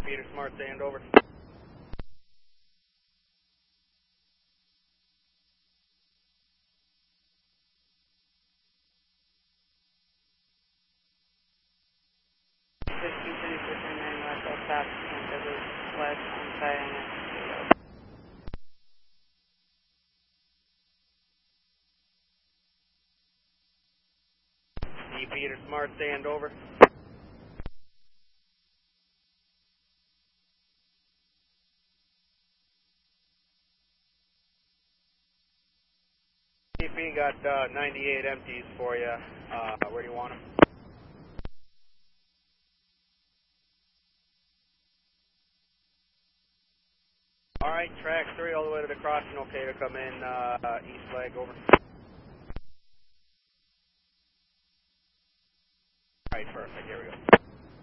Peter, Smart Sand, over. Continue to remain west of south into the west on Cheyenne. Peter, Smart Sand, over. CP got 98 empties for you. Where do you want them? Alright, track 3 all the way to the crossing, okay to come in east leg, over. Alright, perfect, here we go.